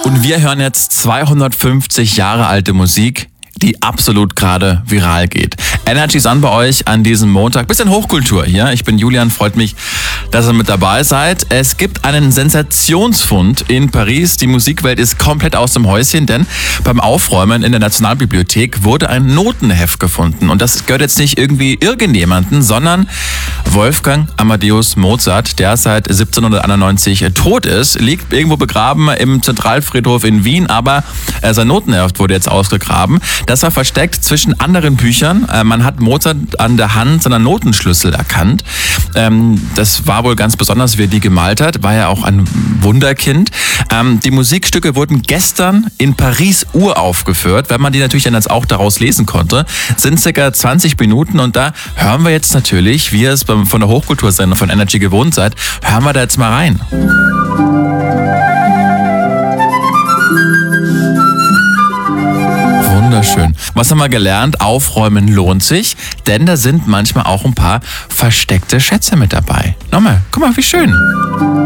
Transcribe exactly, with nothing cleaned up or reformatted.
Und wir hören jetzt zweihundertfünfzig Jahre alte Musik, die absolut gerade viral geht. Energy ist an bei euch an diesem Montag. Bisschen Hochkultur hier. Ich bin Julian, freut mich, dass ihr mit dabei seid. Es gibt einen Sensationsfund in Paris. Die Musikwelt ist komplett aus dem Häuschen, denn beim Aufräumen in der Nationalbibliothek wurde ein Notenheft gefunden. Und das gehört jetzt nicht irgendwie irgendjemanden, sondern Wolfgang Amadeus Mozart, der seit siebzehnhunderteinundneunzig tot ist, liegt irgendwo begraben im Zentralfriedhof in Wien, aber äh, sein Notenheft wurde jetzt ausgegraben. Das war versteckt zwischen anderen Büchern. Äh, man hat Mozart an der Hand seiner Notenschlüssel erkannt. Ähm, das war wohl ganz besonders, wie er die gemalt hat. War ja auch ein Wunderkind. Ähm, die Musikstücke wurden gestern in Paris uraufgeführt. Wenn man die natürlich dann jetzt auch daraus lesen konnte, sind circa zwanzig Minuten. Und da hören wir jetzt natürlich, wie ihr es beim, von der Hochkultursendung von Energy gewohnt seid, hören wir da jetzt mal rein. Wunderschön. Was haben wir gelernt? Aufräumen lohnt sich, denn da sind manchmal auch ein paar versteckte Schätze mit dabei. Nochmal, guck mal, wie schön.